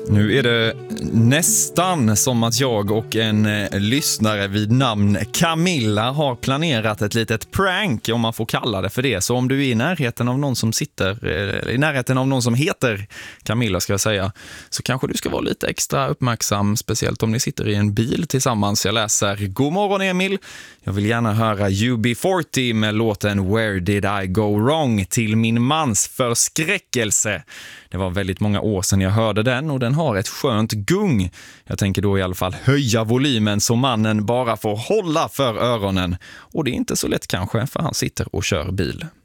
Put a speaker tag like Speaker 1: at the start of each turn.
Speaker 1: Nu är det nästan som att jag och en lyssnare vid namn Camilla har planerat ett litet prank, om man får kalla det för det. Så om du är i närheten av någon som i närheten av någon som heter Camilla, ska jag säga, så kanske du ska vara lite extra uppmärksam, speciellt om ni sitter i en bil tillsammans. Jag läser: God morgon Emil, jag vill gärna höra UB40 med låten Where Did I Go Wrong till min mans förskräckelse. Det var väldigt många år sedan jag hörde den och den har ett skönt gung. Jag tänker då i alla fall höja volymen så mannen bara får hålla för öronen. Och det är inte så lätt kanske, för han sitter och kör bil.